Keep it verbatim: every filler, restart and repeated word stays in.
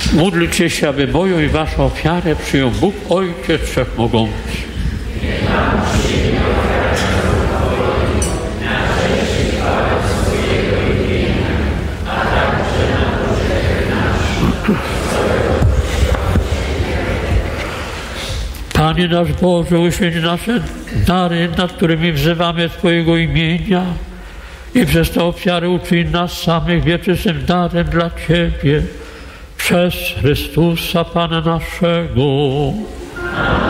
Módlcie się, aby moją i waszą ofiarę przyjął Bóg Ojciec Wszechmogący. Panie nasz Boże, uświęć nasze dary, nad którymi wzywamy Twojego imienia i przez tę ofiarę uczyń nas samych wieczystym darem dla Ciebie przez Chrystusa Pana naszego.